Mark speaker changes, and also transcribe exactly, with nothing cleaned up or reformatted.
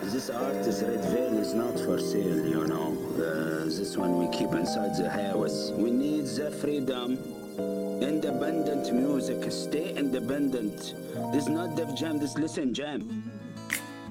Speaker 1: This artist Red Veil is not for sale, you know. Uh, this one we keep inside the house. We need the freedom. Independent music. Stay independent. This is not Def Jam. This Listen Jam.